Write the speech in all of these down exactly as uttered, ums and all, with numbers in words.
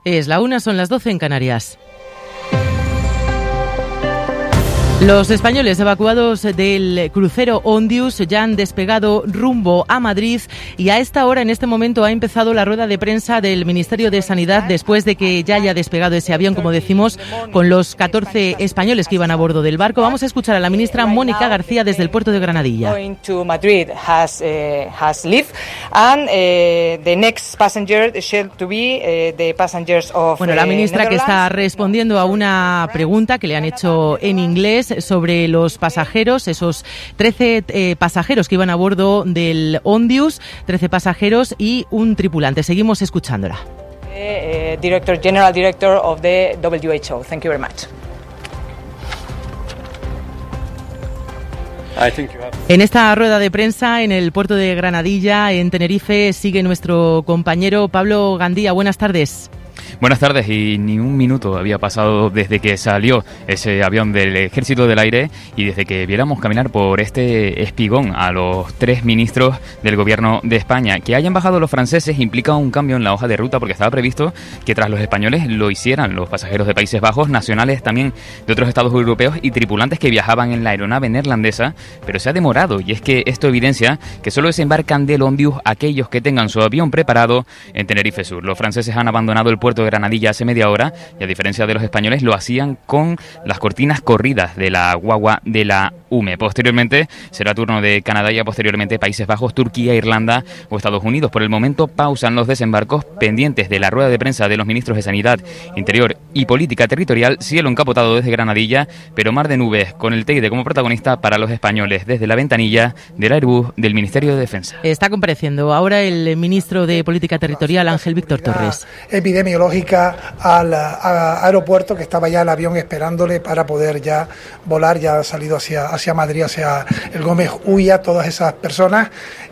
Es la una, son las doce en Canarias. Los españoles evacuados del crucero Ondius ya han despegado rumbo a Madrid y a esta hora, en este momento, ha empezado la rueda de prensa del Ministerio de Sanidad después de que ya haya despegado ese avión, como decimos, con los catorce españoles que iban a bordo del barco. Vamos a escuchar a la ministra Mónica García desde el puerto de Granadilla. Bueno, la ministra, que está respondiendo a una pregunta que le han hecho en inglés sobre los pasajeros, esos trece eh, pasajeros que iban a bordo del Ondius, trece pasajeros y un tripulante. Seguimos escuchándola. Uh, Director, General Director of the W H O. Thank you very much. En esta rueda de prensa en el puerto de Granadilla, en Tenerife, sigue nuestro compañero Pablo Gandía. Buenas tardes. Buenas tardes, y ni un minuto había pasado desde que salió ese avión del Ejército del Aire y desde que viéramos caminar por este espigón a los tres ministros del Gobierno de España. Que hayan bajado los franceses implica un cambio en la hoja de ruta, porque estaba previsto que tras los españoles lo hicieran los pasajeros de Países Bajos, nacionales también de otros estados europeos y tripulantes que viajaban en la aeronave neerlandesa, pero se ha demorado, y es que esto evidencia que solo desembarcan del Ondius aquellos que tengan su avión preparado en Tenerife Sur. Los franceses han abandonado el puerto de Granadilla hace media hora y, a diferencia de los españoles, lo hacían con las cortinas corridas de la guagua de la U M E. Posteriormente será turno de Canadá y a posteriormente Países Bajos, Turquía, Irlanda o Estados Unidos. Por el momento pausan los desembarcos, pendientes de la rueda de prensa de los ministros de Sanidad, Interior y Política Territorial. Cielo encapotado desde Granadilla, pero mar de nubes con el Teide como protagonista para los españoles desde la ventanilla del Airbus del Ministerio de Defensa. Está compareciendo ahora el ministro de Política Territorial, Ángel Víctor Torres. Epidemiológica al a, aeropuerto, que estaba ya el avión esperándole para poder ya volar. Ya ha salido hacia, hacia Madrid, hacia el Gómez Ulla. Todas esas personas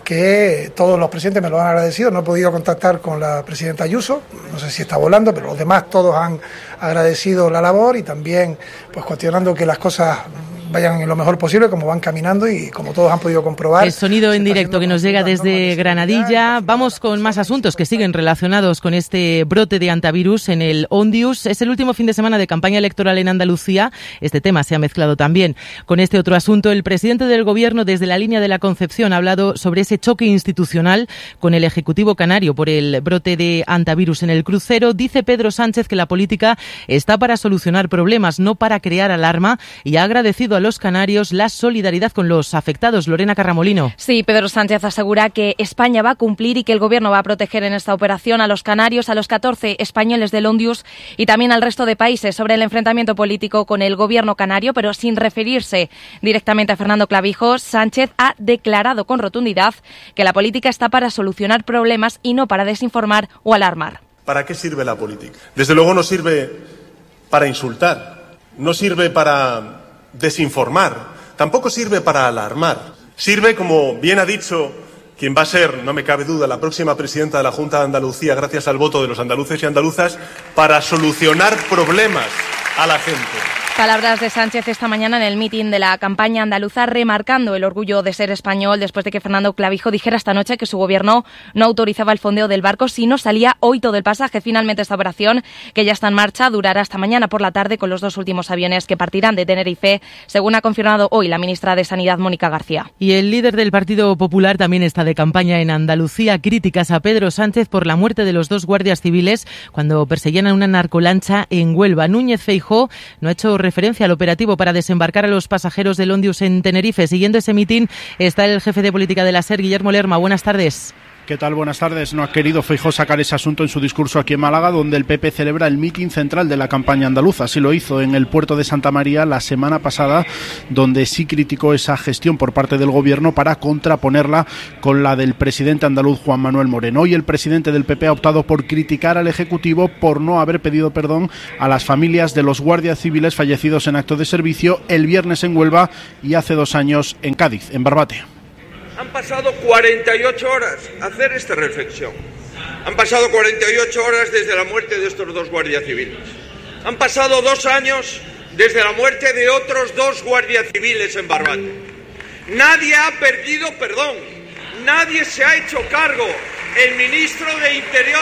que todos los presidentes me lo han agradecido. No he podido contactar con la presidenta Ayuso, no sé si está volando, pero los demás todos han agradecido la labor y también pues cuestionando que las cosas vayan en lo mejor posible, como van caminando y como todos han podido comprobar. El sonido en directo que nos llega desde Granadilla. Vamos con más asuntos que siguen relacionados con este brote de antivirus en el Ondius. Es el último fin de semana de campaña electoral en Andalucía. Este tema se ha mezclado también con este otro asunto. El presidente del Gobierno, desde la línea de la Concepción, ha hablado sobre ese choque institucional con el Ejecutivo canario por el brote de antivirus en el crucero. Dice Pedro Sánchez que la política está para solucionar problemas, no para crear alarma, y ha agradecido a los canarios la solidaridad con los afectados. Lorena Carramolino. Sí, Pedro Sánchez asegura que España va a cumplir y que el Gobierno va a proteger en esta operación a los canarios, a los catorce españoles del Ondius y también al resto de países. Sobre el enfrentamiento político con el Gobierno canario, pero sin referirse directamente a Fernando Clavijo, Sánchez ha declarado con rotundidad que la política está para solucionar problemas y no para desinformar o alarmar. ¿Para qué sirve la política? Desde luego no sirve para insultar, no sirve para desinformar, tampoco sirve para alarmar. Sirve, como bien ha dicho quien va a ser, no me cabe duda, la próxima presidenta de la Junta de Andalucía, gracias al voto de los andaluces y andaluzas, para solucionar problemas a la gente. Palabras de Sánchez esta mañana en el mitin de la campaña andaluza, remarcando el orgullo de ser español después de que Fernando Clavijo dijera esta noche que su gobierno no autorizaba el fondeo del barco si no salía hoy todo el pasaje. Finalmente, esta operación, que ya está en marcha, durará hasta mañana por la tarde con los dos últimos aviones que partirán de Tenerife, según ha confirmado hoy la ministra de Sanidad, Mónica García. Y el líder del Partido Popular también está de campaña en Andalucía. Críticas a Pedro Sánchez por la muerte de los dos guardias civiles cuando perseguían a una narcolancha en Huelva. Núñez Feijóo no ha hecho referencia al operativo para desembarcar a los pasajeros del Ondius en Tenerife. Siguiendo ese mitin está el jefe de política de la SER, Guillermo Lerma. Buenas tardes. ¿Qué tal? Buenas tardes. No ha querido Feijóo sacar ese asunto en su discurso aquí en Málaga, donde el P P celebra el mitin central de la campaña andaluza. Así lo hizo en el puerto de Santa María la semana pasada, donde sí criticó esa gestión por parte del Gobierno para contraponerla con la del presidente andaluz Juan Manuel Moreno. Hoy el presidente del P P ha optado por criticar al Ejecutivo por no haber pedido perdón a las familias de los guardias civiles fallecidos en acto de servicio el viernes en Huelva y hace dos años en Cádiz, en Barbate. Han pasado cuarenta y ocho horas a hacer esta reflexión. Han pasado cuarenta y ocho horas desde la muerte de estos dos guardias civiles. Han pasado dos años desde la muerte de otros dos guardias civiles en Barbate. Nadie ha pedido perdón. Nadie se ha hecho cargo. El ministro de Interior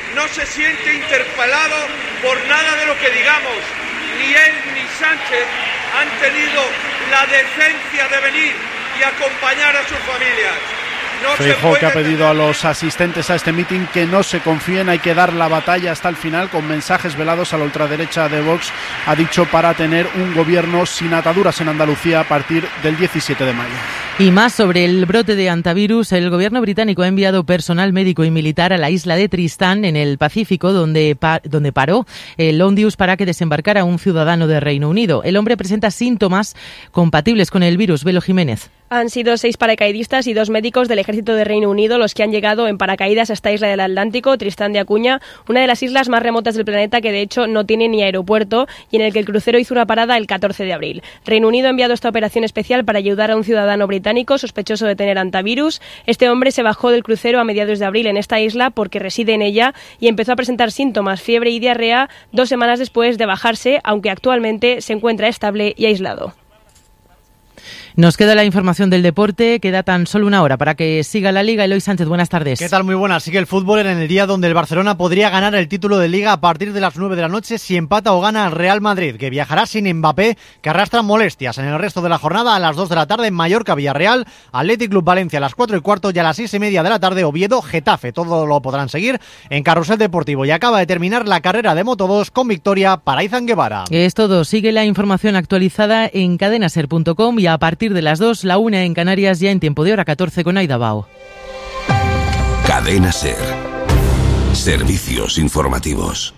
no se siente interpelado por nada de lo que digamos. Ni él ni Sánchez han tenido la decencia de venir y acompañar a sus familias. No Feijóo, que ha pedido a los asistentes a este mitin que no se confíen, hay que dar la batalla hasta el final, con mensajes velados a la ultraderecha de Vox, ha dicho, para tener un gobierno sin ataduras en Andalucía a partir del diecisiete de mayo. Y más sobre el brote de hantavirus, el gobierno británico ha enviado personal médico y militar a la isla de Tristán, en el Pacífico, donde, pa- donde paró el Ondius para que desembarcara un ciudadano de Reino Unido. El hombre presenta síntomas compatibles con el virus. Velo Jiménez. Han sido seis paracaidistas y dos médicos del ejército de Reino Unido los que han llegado en paracaídas a esta isla del Atlántico, Tristán de Acuña, una de las islas más remotas del planeta que de hecho no tiene ni aeropuerto y en el que el crucero hizo una parada el catorce de abril. Reino Unido ha enviado esta operación especial para ayudar a un ciudadano británico sospechoso de tener hantavirus. Este hombre se bajó del crucero a mediados de abril en esta isla porque reside en ella y empezó a presentar síntomas, fiebre y diarrea dos semanas después de bajarse, aunque actualmente se encuentra estable y aislado. Nos queda la información del deporte, queda tan solo una hora para que siga la Liga. Eloy Sánchez, buenas tardes. ¿Qué tal? Muy buenas. Sigue el fútbol en el día donde el Barcelona podría ganar el título de Liga a partir de las nueve de la noche si empata o gana el Real Madrid, que viajará sin Mbappé, que arrastra molestias en el resto de la jornada. A las dos de la tarde, Mallorca, Villarreal, Athletic Club Valencia a las cuatro y cuarto y a las seis y media de la tarde, Oviedo, Getafe. Todo lo podrán seguir en Carrusel Deportivo. Y acaba de terminar la carrera de Moto dos con victoria para Izan Guevara. Es todo. Sigue la información actualizada en cadenaser punto com y a partir de las dos, la una en Canarias, ya en tiempo de hora catorce con Aida Bao. Cadena Ser. Servicios informativos.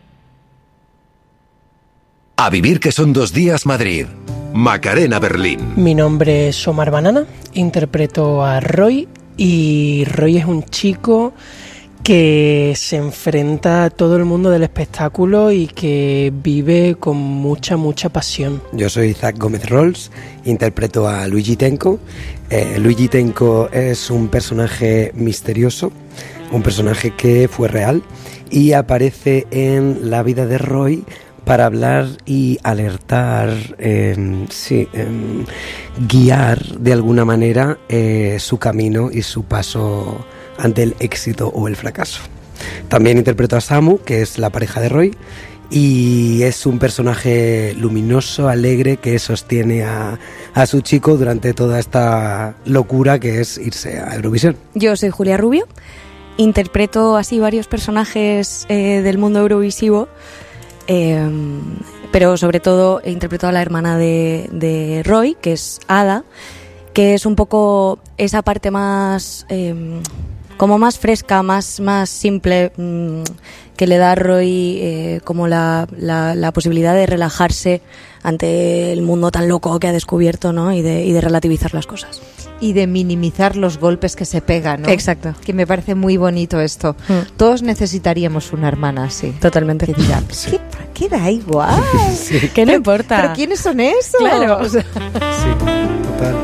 A vivir que son dos días Madrid. Macarena Berlín. Mi nombre es Omar Banana, interpreto a Roy y Roy es un chico que se enfrenta a todo el mundo del espectáculo y que vive con mucha, mucha pasión. Yo soy Zach Gómez Rolls, interpreto a Luigi Tenco. Eh, Luigi Tenco es un personaje misterioso, un personaje que fue real y aparece en la vida de Roy para hablar y alertar, eh, sí, eh, guiar de alguna manera eh, su camino y su paso ante el éxito o el fracaso. También interpreto a Samu, que es la pareja de Roy, y es un personaje luminoso, alegre, que sostiene a, a su chico durante toda esta locura que es irse a Eurovisión. Yo soy Julia Rubio, interpreto así varios personajes eh, del mundo eurovisivo, eh, pero sobre todo interpreto a la hermana de, de Roy, que es Ada, que es un poco esa parte más... Eh, como más fresca, más, más simple, mmm, que le da a Roy eh, como la, la, la posibilidad de relajarse ante el mundo tan loco que ha descubierto, ¿no? Y de, y de relativizar las cosas. Y de minimizar los golpes que se pegan, ¿no? Exacto. Que me parece muy bonito esto. Mm. Todos necesitaríamos una hermana así. Totalmente. Que diga, sí. ¿Qué, ¿qué da igual? Sí. ¿Qué no importa? ¿Pero quiénes son esos? Claro. Sí, total.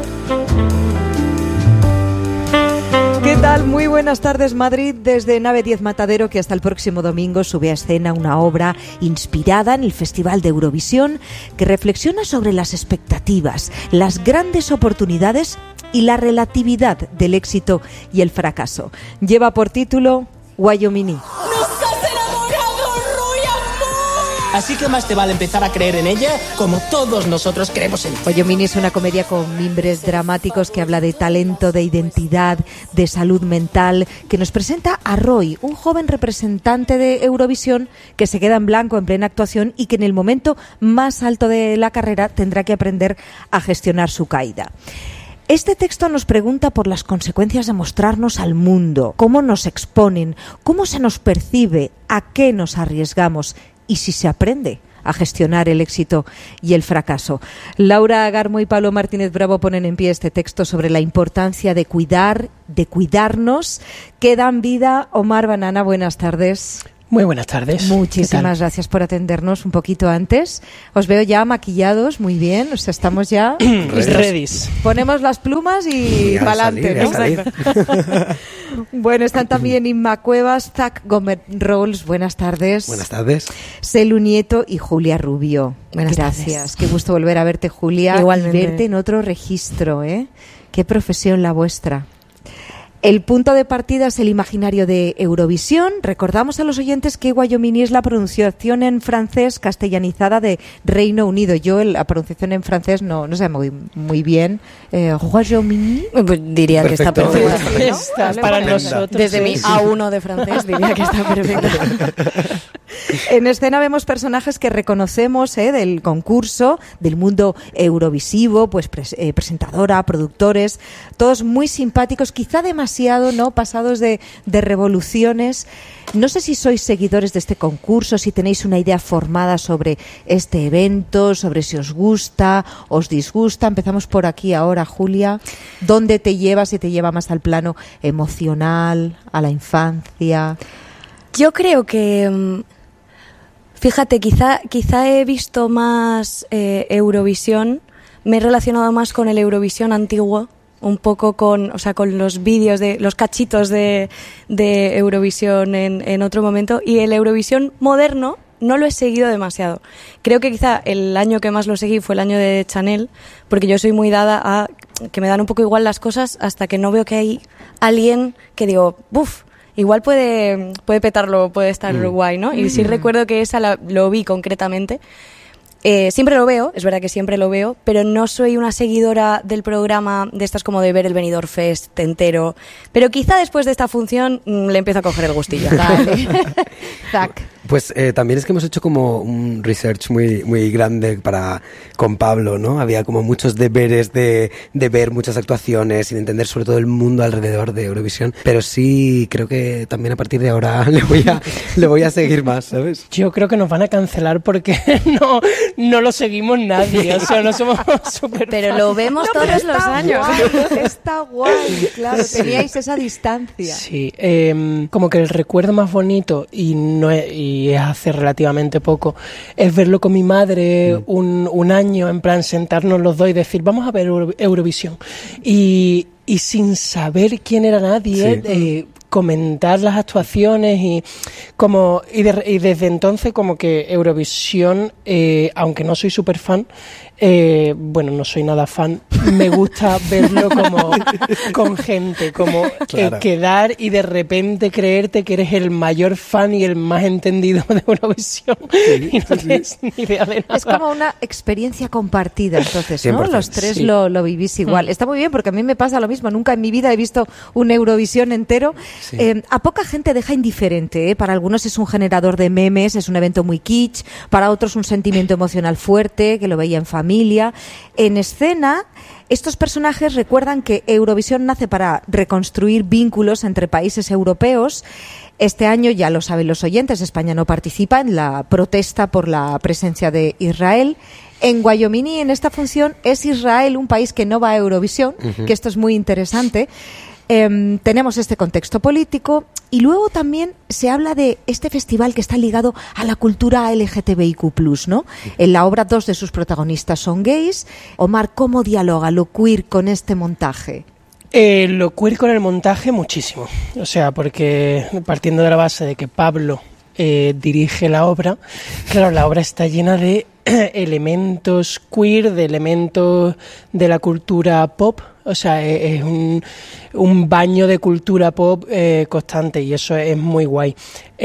¿Qué tal? Muy buenas tardes, Madrid. Desde Nave diez Matadero, que hasta el próximo domingo sube a escena una obra inspirada en el Festival de Eurovisión que reflexiona sobre las expectativas, las grandes oportunidades y la relatividad del éxito y el fracaso. Lleva por título Wyoming. Así que más te vale empezar a creer en ella como todos nosotros creemos en ella. Wyoming es una comedia con mimbres dramáticos que habla de talento, de identidad, de salud mental, que nos presenta a Roy, un joven representante de Eurovisión que se queda en blanco en plena actuación y que en el momento más alto de la carrera tendrá que aprender a gestionar su caída. Este texto nos pregunta por las consecuencias de mostrarnos al mundo, cómo nos exponen, cómo se nos percibe, a qué nos arriesgamos y si se aprende a gestionar el éxito y el fracaso. Laura Garmo y Pablo Martínez Bravo ponen en pie este texto sobre la importancia de cuidar, de cuidarnos, que dan vida. Omar Banana, buenas tardes. Muy buenas tardes. Muchísimas gracias por atendernos un poquito antes. Os veo ya maquillados, muy bien. O sea, estamos ya... Ready. Ponemos las plumas y, y para adelante, ¿no? Bueno, están también Inma Cuevas, Zach Gómez Rolls, buenas tardes. Buenas tardes. Selu Nieto y Julia Rubio. Buenas Gracias. tardes. Qué gusto volver a verte, Julia. Igualmente. Y verte en otro registro, ¿eh? Qué profesión la vuestra. El punto de partida es el imaginario de Eurovisión. Recordamos a los oyentes que Guayomini es la pronunciación en francés castellanizada de Reino Unido. Yo la pronunciación en francés no, no sé muy, muy bien. Eh, Guayomini. Pues diría perfecto. Que está perfecta. ¿No? Está para nosotros. Desde sí. mi A uno de francés diría que está perfecta. En escena vemos personajes que reconocemos eh, del concurso, del mundo eurovisivo, pues pres- eh, presentadora, productores, todos muy simpáticos, quizá demasiado ¿no? pasados de, de revoluciones. No sé si sois seguidores de este concurso, si tenéis una idea formada sobre este evento, sobre si os gusta, os disgusta. Empezamos por aquí ahora, Julia. ¿Dónde te lleva, si te lleva más al plano emocional, a la infancia? Yo creo que, fíjate, quizá, quizá he visto más eh, Eurovisión, me he relacionado más con el Eurovisión antiguo, un poco con, o sea, con los vídeos de los cachitos de, de Eurovisión en, en otro momento, y el Eurovisión moderno no lo he seguido demasiado. Creo que quizá el año que más lo seguí fue el año de Chanel, porque yo soy muy dada a que me dan un poco igual las cosas hasta que no veo que hay alguien que digo, buf, igual puede, puede petarlo, puede estar mm. guay, ¿no? Y sí recuerdo que esa la, lo vi concretamente. Eh, siempre lo veo, es verdad que siempre lo veo, pero no soy una seguidora del programa de estas como de ver el Benidorm Fest entero. Pero quizá después de esta función mmm, le empiezo a coger el gustillo. Vale. Zac. Pues eh, también es que hemos hecho como un research muy muy grande para con Pablo, ¿no? Había como muchos deberes de, de ver muchas actuaciones y de entender sobre todo el mundo alrededor de Eurovisión, pero sí creo que también a partir de ahora le voy a le voy a seguir más, ¿sabes? Yo creo que nos van a cancelar porque no no lo seguimos nadie, o sea, no somos súper pero fans. Lo vemos no, todos los años. Guay, está guay, claro, sí. Teníais esa distancia. Sí, eh, como que el recuerdo más bonito y no es, y es hace relativamente poco, es verlo con mi madre mm. un, un año, en plan sentarnos los dos y decir, vamos a ver Euro- Eurovisión. Y, y sin saber quién era nadie, sí. eh, comentar las actuaciones y como y, de, y desde entonces como que Eurovisión, eh, aunque no soy súper fan, eh, bueno, no soy nada fan, me gusta verlo como con gente, como claro. eh, quedar y de repente creerte que eres el mayor fan y el más entendido de Eurovisión sí, y no sí, tienes sí. ni idea de nada. Es como una experiencia compartida, entonces, ¿no? Los tres sí. lo, lo vivís igual. Mm. Está muy bien porque a mí me pasa lo mismo, nunca en mi vida he visto un Eurovisión entero. Sí. Eh, a poca gente deja indiferente, ¿eh? Para algunos es un generador de memes, es un evento muy kitsch, para otros un sentimiento emocional fuerte, que lo veía en familia. En escena, estos personajes recuerdan que Eurovisión nace para reconstruir vínculos entre países europeos. Este año, ya lo saben los oyentes, España no participa en la protesta por la presencia de Israel. En Guayomini, en esta función, es Israel un país que no va a Eurovisión, uh-huh. que esto es muy interesante. Eh, tenemos este contexto político y luego también se habla de este festival que está ligado a la cultura L G T B I Q plus, ¿no? En la obra dos de sus protagonistas son gays. Omar, ¿cómo dialoga lo queer con este montaje? Eh, lo queer con el montaje muchísimo, o sea, porque partiendo de la base de que Pablo eh, dirige la obra, claro, la obra está llena de elementos queer, de elementos de la cultura pop. O sea, es un, un baño de cultura pop eh, constante y eso es muy guay.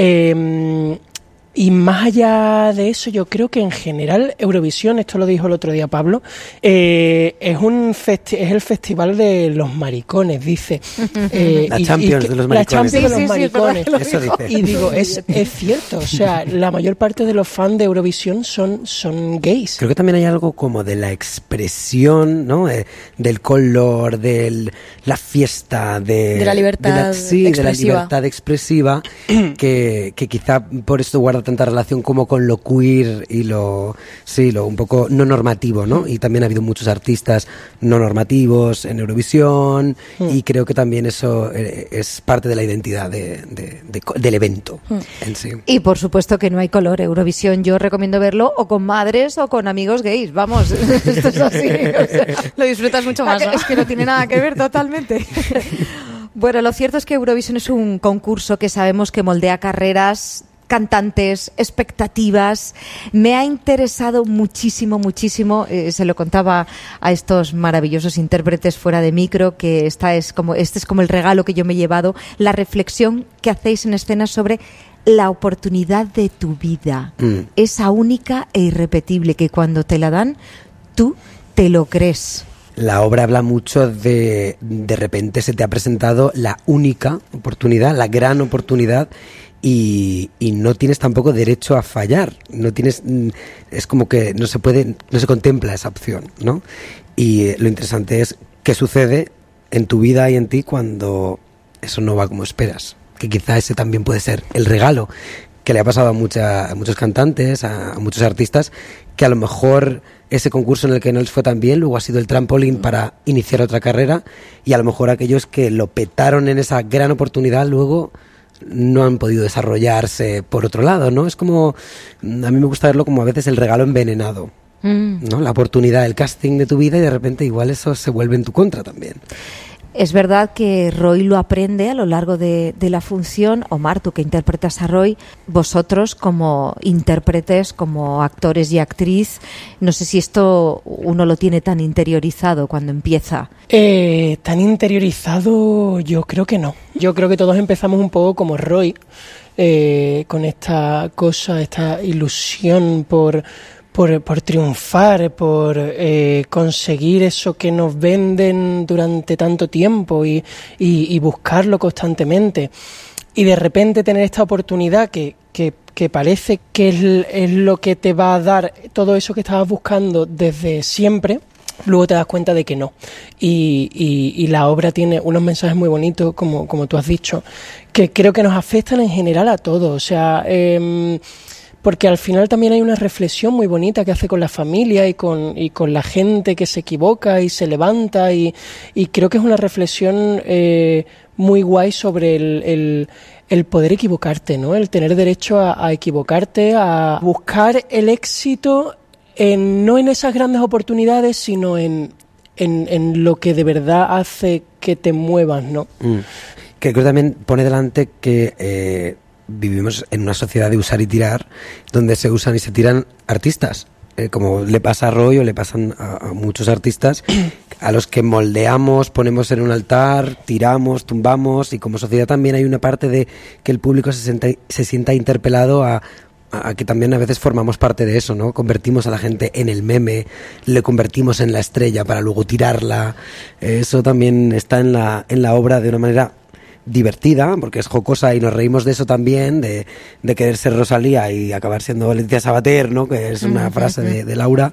Eh, y más allá de eso, yo creo que en general Eurovisión, esto lo dijo el otro día Pablo, eh, es un festi- es el festival de los maricones, dice. Eh, la y, Champions y que, de los maricones. La Champions sí, de los sí, maricones. Sí, eso dice. Y digo, es, es cierto, o sea, la mayor parte de los fans de Eurovisión son, son gays. Creo que también hay algo como de la expresión, ¿no? Eh, del color, de la fiesta, de, de la libertad de la, sí, expresiva. de la libertad expresiva, que, que quizá por esto guarda tanta relación como con lo queer y lo, sí, lo un poco no normativo, ¿no? Y también ha habido muchos artistas no normativos en Eurovisión mm. y creo que también eso es parte de la identidad de, de, de, del evento mm. en sí. Y por supuesto que no hay color. Eurovisión yo recomiendo verlo o con madres o con amigos gays, vamos, esto es así. O sea, lo disfrutas mucho más, ¿no? Es que no tiene nada que ver totalmente. Bueno, lo cierto es que Eurovisión es un concurso que sabemos que moldea carreras cantantes, expectativas. Me ha interesado muchísimo, muchísimo, eh, se lo contaba a estos maravillosos intérpretes fuera de micro, que esta es como, este es como el regalo que yo me he llevado, la reflexión que hacéis en escena sobre la oportunidad de tu vida, mm. esa única e irrepetible, que cuando te la dan, tú te lo crees. La obra habla mucho de, de repente se te ha presentado la única oportunidad, la gran oportunidad, y, y no tienes tampoco derecho a fallar. No tienes, es como que no se puede, no se contempla esa opción, ¿no? Y lo interesante es qué sucede en tu vida y en ti cuando eso no va como esperas. Que quizá ese también puede ser el regalo que le ha pasado a, mucha, a muchos cantantes, a, a muchos artistas, que a lo mejor ese concurso en el que no les fue tan bien, luego ha sido el trampolín para iniciar otra carrera, y a lo mejor aquellos que lo petaron en esa gran oportunidad luego no han podido desarrollarse por otro lado, ¿no? Es como, a mí me gusta verlo como a veces el regalo envenenado, mm. ¿no? La oportunidad, el casting de tu vida, y de repente igual eso se vuelve en tu contra también. Es verdad que Roy lo aprende a lo largo de, de la función. Omar, tú que interpretas a Roy, vosotros como intérpretes, como actores y actriz, no sé si esto uno lo tiene tan interiorizado cuando empieza. Eh, tan interiorizado yo creo que no. Yo creo que todos empezamos un poco como Roy, eh, con esta cosa, esta ilusión por... Por, por triunfar, por eh, conseguir eso que nos venden durante tanto tiempo y, y, y buscarlo constantemente. Y de repente tener esta oportunidad que, que, que parece que es, es lo que te va a dar todo eso que estabas buscando desde siempre, luego te das cuenta de que no. Y, y, y la obra tiene unos mensajes muy bonitos, como, como tú has dicho, que creo que nos afectan en general a todos. O sea... Eh, porque al final también hay una reflexión muy bonita que hace con la familia y con, y con la gente que se equivoca y se levanta, y, y creo que es una reflexión eh, muy guay sobre el, el, el poder equivocarte, ¿no? El tener derecho a, a equivocarte, a buscar el éxito en, no en esas grandes oportunidades, sino en, en, en lo que de verdad hace que te muevas, ¿no? Mm. Que creo que también pone delante que... Eh... vivimos en una sociedad de usar y tirar, donde se usan y se tiran artistas, eh, como le pasa a Roy o le pasan a, a muchos artistas, a los que moldeamos, ponemos en un altar, tiramos, tumbamos, y como sociedad también hay una parte de que el público se sienta, se sienta interpelado a, a que también a veces formamos parte de eso, ¿no? Convertimos a la gente en el meme, le convertimos en la estrella para luego tirarla. Eso también está en la, en la obra de una manera divertida, porque es jocosa y nos reímos de eso también, de, de querer ser Rosalía y acabar siendo Leticia Sabater, ¿no? Que es una frase de, de Laura,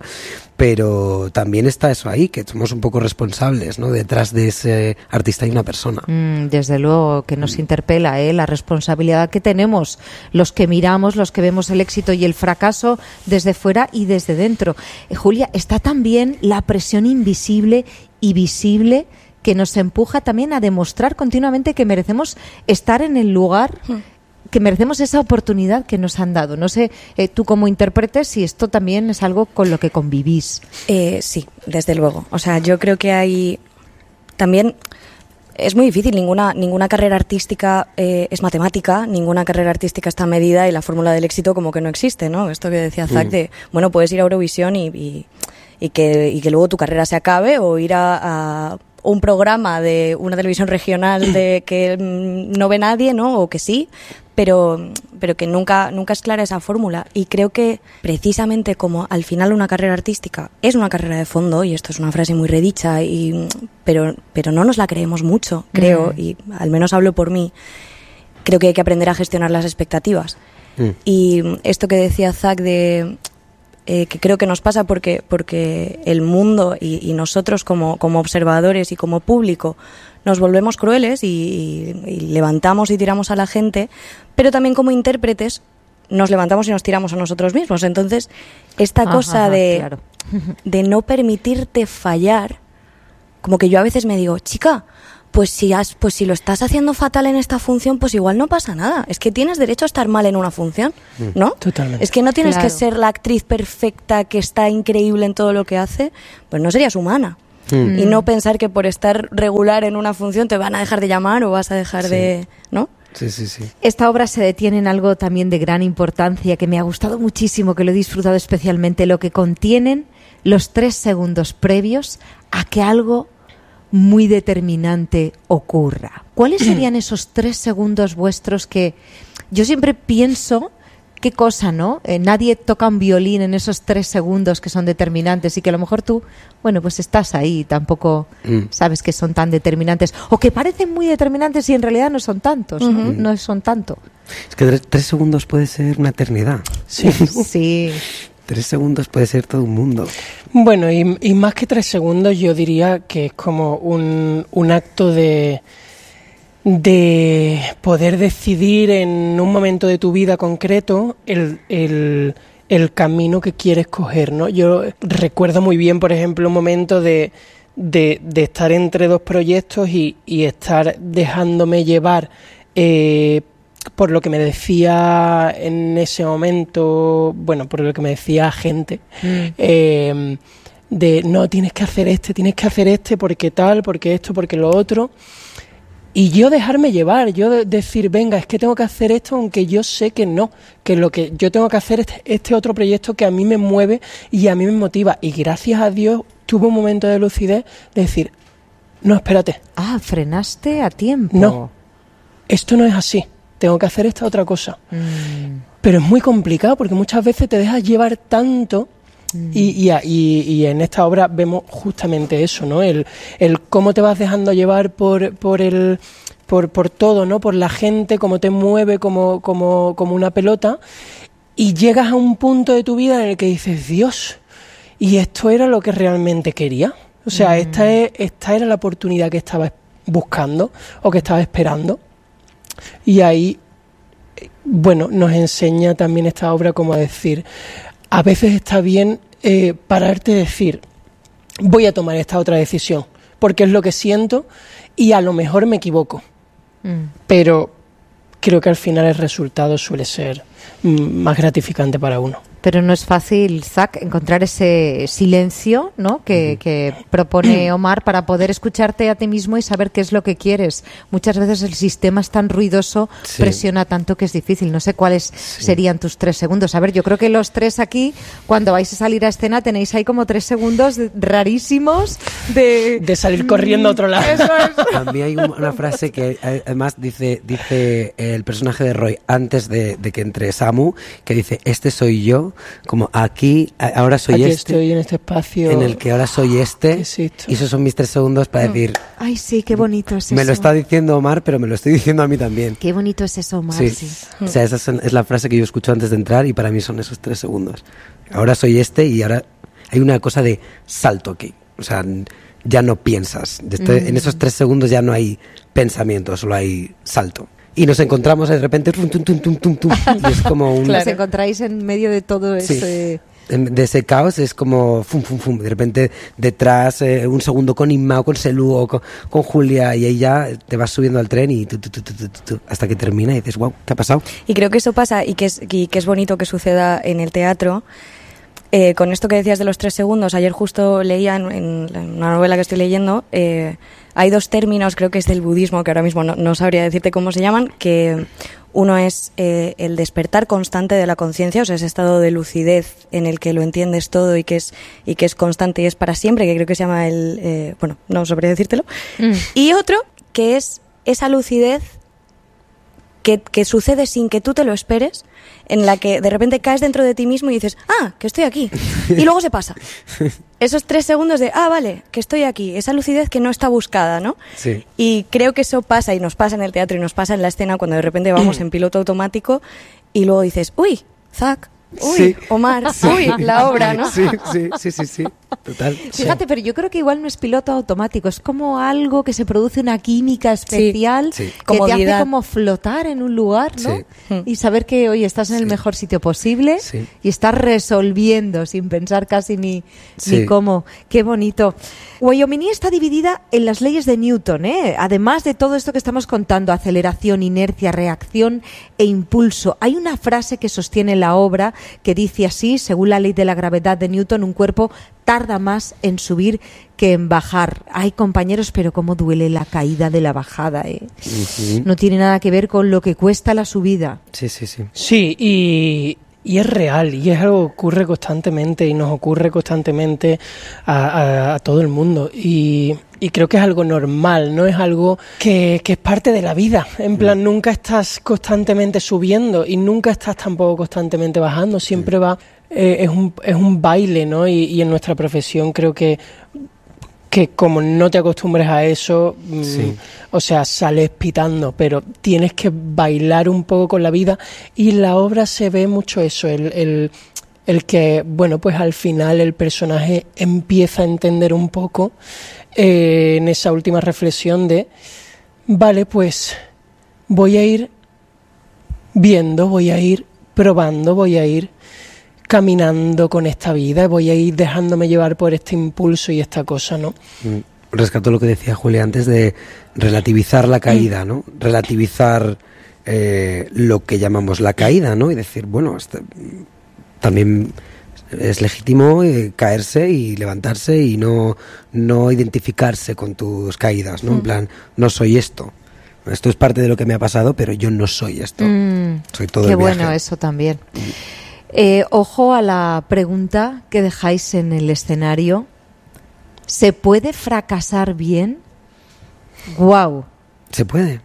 pero también está eso ahí, que somos un poco responsables, ¿no? Detrás de ese artista hay una persona. Mm, desde luego que nos interpela, ¿eh? La responsabilidad que tenemos los que miramos, los que vemos el éxito y el fracaso desde fuera y desde dentro. Eh, Julia, está también la presión invisible y visible que nos empuja también a demostrar continuamente que merecemos estar en el lugar, que merecemos esa oportunidad que nos han dado. No sé, eh, tú como intérprete, si esto también es algo con lo que convivís. Eh, sí, desde luego. O sea, yo creo que hay también... Es muy difícil, ninguna ninguna carrera artística eh, es matemática, ninguna carrera artística está medida y la fórmula del éxito como que no existe, ¿no? Esto que decía Zach, mm. de, bueno, puedes ir a Eurovisión y, y, y, que, y que luego tu carrera se acabe, o ir a... a un programa de una televisión regional de que no ve nadie, ¿no? O que sí, pero, pero que nunca, nunca es clara esa fórmula. Y creo que precisamente como al final una carrera artística es una carrera de fondo, y esto es una frase muy redicha, y, pero, pero no nos la creemos mucho, creo, mm. y al menos hablo por mí, creo que hay que aprender a gestionar las expectativas. Mm. Y esto que decía Zach de... Eh, que creo que nos pasa porque porque el mundo y, y nosotros como, como observadores y como público nos volvemos crueles y, y, y levantamos y tiramos a la gente, pero también como intérpretes nos levantamos y nos tiramos a nosotros mismos. Entonces, esta ajá, cosa de, claro. de no permitirte fallar, como que yo a veces me digo, chica, pues si has, pues si lo estás haciendo fatal en esta función, pues igual no pasa nada. Es que tienes derecho a estar mal en una función, ¿no? Totalmente. Es que no tienes claro. que ser la actriz perfecta que está increíble en todo lo que hace, pues no serías humana. Mm. Y no pensar que por estar regular en una función te van a dejar de llamar o vas a dejar sí. de... ¿no? Sí, sí, sí. Esta obra se detiene en algo también de gran importancia, que me ha gustado muchísimo, que lo he disfrutado especialmente, lo que contienen los tres segundos previos a que algo muy determinante ocurra. ¿Cuáles serían esos tres segundos vuestros que yo siempre pienso, qué cosa, ¿no? Eh, nadie toca un violín en esos tres segundos que son determinantes y que a lo mejor tú, bueno, pues estás ahí y tampoco mm. sabes que son tan determinantes o que parecen muy determinantes y en realidad no son tantos, ¿no? Uh-huh. No son tanto. Es que tres, tres segundos puede ser una eternidad. Sí. Sí. Tres segundos puede ser todo un mundo. Bueno, y, y más que tres segundos yo diría que es como un, un acto de, de poder decidir en un momento de tu vida concreto el, el, el camino que quieres coger, ¿no? Yo recuerdo muy bien, por ejemplo, un momento de, de, de estar entre dos proyectos y, y estar dejándome llevar eh, por lo que me decía en ese momento, bueno, por lo que me decía gente, mm. eh, de no, tienes que hacer este, tienes que hacer este, porque tal, porque esto, porque lo otro, y yo dejarme llevar, yo de- decir, venga, es que tengo que hacer esto, aunque yo sé que no, que lo que yo tengo que hacer es este otro proyecto que a mí me mueve y a mí me motiva, y gracias a Dios tuve un momento de lucidez de decir, no, espérate. Ah, frenaste a tiempo. No, esto no es así. Tengo que hacer esta otra cosa. Mm. Pero es muy complicado porque muchas veces te dejas llevar tanto mm. y, y, y, y en esta obra vemos justamente eso, ¿no? El, el cómo te vas dejando llevar por, por el por, por todo, ¿no? Por la gente, cómo te mueve como, como, como una pelota, y llegas a un punto de tu vida en el que dices, Dios, ¿y esto era lo que realmente quería? O sea, mm. esta, es, esta era la oportunidad que estaba buscando o que estaba esperando. Y ahí, bueno, nos enseña también esta obra como a decir, a veces está bien eh, pararte y decir, voy a tomar esta otra decisión, porque es lo que siento y a lo mejor me equivoco. Mm. Pero creo que al final el resultado suele ser mm, más gratificante para uno. Pero no es fácil, Zach, encontrar ese silencio, ¿no? que, que propone Omar para poder escucharte a ti mismo y saber qué es lo que quieres. Muchas veces el sistema es tan ruidoso, sí. presiona tanto que es difícil. No sé cuáles sí. serían tus tres segundos. A ver, yo creo que los tres aquí, cuando vais a salir a escena, tenéis ahí como tres segundos de, rarísimos de... De salir corriendo a otro lado. Eso es. A mí hay una frase que además dice, dice el personaje de Roy antes de, de que entre Samu, que dice, este soy yo, como aquí, ahora soy aquí este. Estoy en este espacio. En el que ahora soy este. Existo. Y esos son mis tres segundos para decir. Ay, sí, qué bonito es eso. Me lo está diciendo Omar, pero me lo estoy diciendo a mí también. Qué bonito es eso, Omar. Sí. sí. O sea, esa es la frase que yo escucho antes de entrar y para mí son esos tres segundos. Ahora soy este y ahora hay una cosa de salto aquí. O sea, ya no piensas. Este, mm. En esos tres segundos ya no hay pensamiento, solo hay salto. Y nos encontramos de repente tum, tum, tum, tum, tum, tum, y es como un... Claro. Os encontráis en medio de todo sí. ese... De ese caos es como fum, fum, fum. De repente detrás eh, un segundo con Inma o con Selú o con, con Julia y ahí ya te vas subiendo al tren y tu, tu, tu, tu, tu, tu, hasta que termina y dices, wow, ¿qué ha pasado? Y creo que eso pasa y que es, y que es bonito que suceda en el teatro. Eh, con esto que decías de los tres segundos, ayer justo leía en, en una novela que estoy leyendo, eh, hay dos términos, creo que es del budismo, que ahora mismo no, no sabría decirte cómo se llaman, que uno es eh, el despertar constante de la conciencia, o sea, ese estado de lucidez en el que lo entiendes todo y que es y que es constante y es para siempre, que creo que se llama el... Eh, bueno, no sabría decírtelo. Mm. Y otro, que es esa lucidez que, que sucede sin que tú te lo esperes, en la que de repente caes dentro de ti mismo y dices, ah, que estoy aquí, y luego se pasa. Esos tres segundos de, ah, vale, que estoy aquí, esa lucidez que no está buscada, ¿no? Sí. Y creo que eso pasa, y nos pasa en el teatro, y nos pasa en la escena, cuando de repente vamos en piloto automático, y luego dices, uy, Zach, uy, sí. Omar, sí. uy, la obra, ¿no? Sí, sí, sí, sí, sí. Total. Fíjate, pero yo creo que igual no es piloto automático, es como algo que se produce una química especial sí, sí. que Comodidad. te hace como flotar en un lugar, ¿no? Sí. Y saber que, oye, estás en sí. el mejor sitio posible sí. y estás resolviendo sin pensar casi ni, sí. ni cómo. Qué bonito. Guayominí está dividida en las leyes de Newton, ¿eh? Además de todo esto que estamos contando, aceleración, inercia, reacción e impulso. Hay una frase que sostiene la obra que dice así, según la ley de la gravedad de Newton, un cuerpo tarda más en subir que en bajar. Ay, compañeros, pero cómo duele la caída de la bajada, ¿eh? Uh-huh. No tiene nada que ver con lo que cuesta la subida. Sí, sí, sí. Sí, y... Y es real, y es algo que ocurre constantemente, y nos ocurre constantemente a, a, a todo el mundo. Y, y creo que es algo normal, no es algo que, que es parte de la vida. En plan, mm. nunca estás constantemente subiendo y nunca estás tampoco constantemente bajando. Siempre va, eh, es, un, es un baile, ¿no? Y, y en nuestra profesión creo que... que como no te acostumbres a eso, sí. mmm, o sea, sales pitando, pero tienes que bailar un poco con la vida, y en la obra se ve mucho eso, el, el, el que, bueno, pues al final el personaje empieza a entender un poco eh, en esa última reflexión de, vale, pues voy a ir viendo, voy a ir probando, voy a ir caminando con esta vida, voy a ir dejándome llevar por este impulso y esta cosa, ¿no? Rescato lo que decía Julia antes de relativizar la caída, ¿no? Relativizar eh, lo que llamamos la caída, ¿no? Y decir, bueno, este, también es legítimo eh, caerse y levantarse y no, no identificarse con tus caídas, ¿no? Mm. En plan, no soy esto. Esto es parte de lo que me ha pasado, pero yo no soy esto. Mm. Soy todo el viaje. Qué bueno eso también. Mm. Eh, ojo a la pregunta que dejáis en el escenario. ¿Se puede fracasar bien? ¡Guau! Se puede.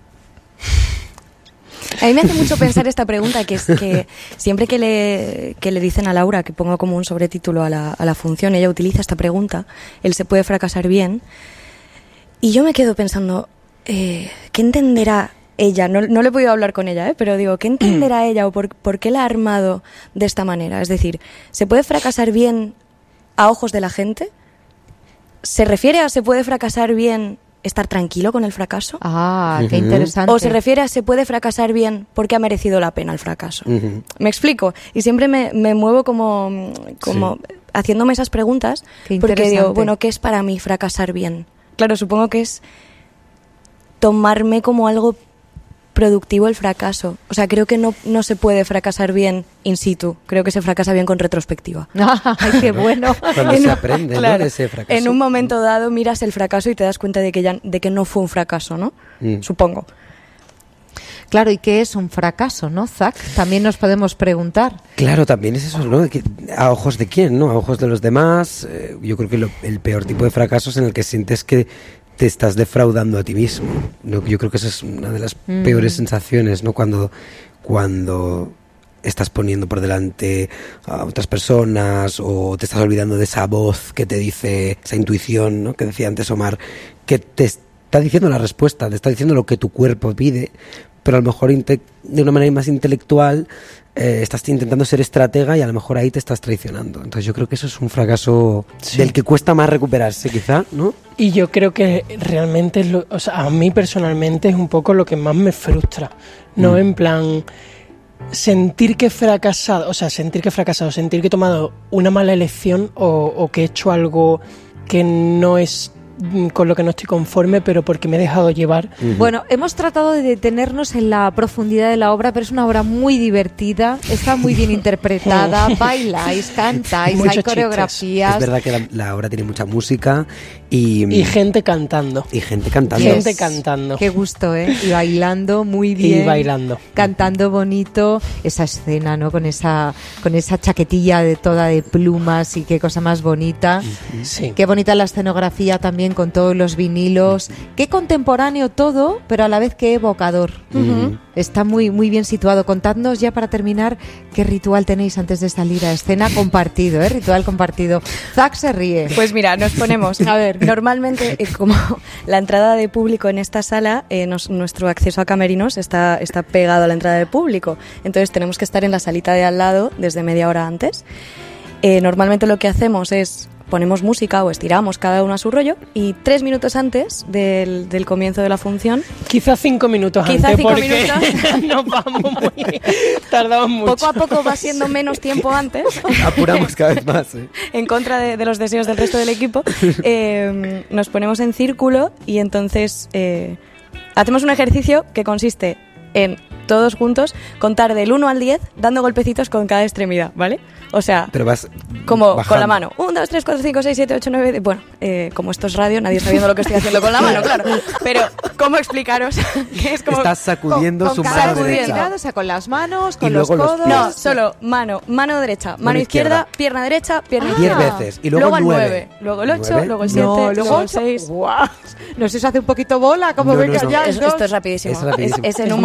A mí me hace mucho pensar esta pregunta, que es que siempre que le, que le dicen a Laura que ponga como un sobretítulo a la, a la función, ella utiliza esta pregunta, el ¿se puede fracasar bien? Y yo me quedo pensando, eh, ¿qué entenderá ella? No, no le he podido hablar con ella, ¿eh? Pero digo, ¿qué entenderá ella o por, por qué la ha armado de esta manera? Es decir, ¿se puede fracasar bien a ojos de la gente? ¿Se refiere a se puede fracasar bien estar tranquilo con el fracaso? Ah, uh-huh. Qué interesante. ¿O se refiere a se puede fracasar bien porque ha merecido la pena el fracaso? Uh-huh. ¿Me explico? Y siempre me, me muevo como, como sí. haciéndome esas preguntas, porque digo, bueno, ¿qué es para mí fracasar bien? Claro, supongo que es tomarme como algo productivo el fracaso. O sea, creo que no, no se puede fracasar bien in situ. Creo que se fracasa bien con retrospectiva. ¡Ay, qué bueno! Cuando en, se aprende, claro, ¿no? De ese fracaso. En un momento dado miras el fracaso y te das cuenta de que, ya, de que no fue un fracaso, ¿no? Mm. Supongo. Claro, ¿y qué es un fracaso, no, Zach? También nos podemos preguntar. Claro, también es eso, ¿no? ¿A ojos de quién, no? A ojos de los demás. Eh, yo creo que lo, el peor tipo de fracaso es en el que sientes que te estás defraudando a ti mismo. No, yo creo que esa es una de las mm. peores sensaciones, ¿no? Cuando, cuando estás poniendo por delante a otras personas o te estás olvidando de esa voz que te dice, esa intuición, ¿no? Que decía antes Omar, que te está diciendo la respuesta, te está diciendo lo que tu cuerpo pide, pero a lo mejor inte- de una manera más intelectual eh, estás intentando ser estratega y a lo mejor ahí te estás traicionando. Entonces yo creo que eso es un fracaso sí. del que cuesta más recuperarse, quizá, ¿no? Y yo creo que realmente, es lo, o sea, a mí personalmente es un poco lo que más me frustra, ¿no? Mm. En plan, sentir que he fracasado, o sea, sentir que he fracasado, sentir que he tomado una mala elección o, o que he hecho algo que no es con lo que no estoy conforme, pero porque me he dejado llevar. Uh-huh. Bueno, hemos tratado de detenernos en la profundidad de la obra, pero es una obra muy divertida, está muy bien interpretada, bailáis, cantáis, muchos hay coreografías. Es verdad que la, la obra tiene mucha música y... Y gente cantando. Y gente cantando. Gente yes. cantando. Qué gusto, ¿eh? Y bailando muy bien. Y bailando. Cantando bonito. Esa escena, ¿no? Con esa, con esa chaquetilla de toda de plumas y qué cosa más bonita. Sí. Qué bonita la escenografía también, con todos los vinilos, qué contemporáneo todo, pero a la vez qué evocador. Uh-huh. Está muy muy bien situado. Contadnos ya para terminar qué ritual tenéis antes de salir a escena compartido, ¿eh? Ritual compartido. Zach se ríe. Pues mira, nos ponemos, a ver, normalmente eh, como la entrada de público en esta sala, eh, nos, nuestro acceso a camerinos está, está pegado a la entrada de público, entonces tenemos que estar en la salita de al lado desde media hora antes. Eh, normalmente lo que hacemos es ponemos música o estiramos cada uno a su rollo y tres minutos antes del, del comienzo de la función, quizás cinco minutos quizá antes cinco porque minutos nos vamos muy tardamos mucho, poco a poco va siendo menos tiempo antes, apuramos cada vez más, ¿eh? En contra de, de los deseos del resto del equipo, eh, nos ponemos en círculo y entonces eh, hacemos un ejercicio que consiste en todos juntos, contar del uno al diez, dando golpecitos con cada extremidad, ¿vale? O sea, Pero vas como bajando. con la mano. uno, dos, tres, cuatro, cinco, seis, siete, ocho, nueve... Bueno, eh, como esto es radio, nadie está viendo lo que estoy haciendo con la mano, claro. Pero, ¿cómo explicaros? Que es como, Estás sacudiendo con su cada mano derecha. extremidad, o sea, con las manos, con Y los luego los codos. pies. No, solo mano, mano derecha, mano, Mano izquierda, izquierda. pierna derecha, pierna Ah. Diez izquierda. veces. Y luego el nueve. luego el ocho, ¿Nueve? luego el siete, No, luego luego el seis. Guau. No sé si se hace un poquito bola, como No, venga no, no. ya. Es- dos. esto es rapidísimo. Es rapidísimo. Es, es en Es un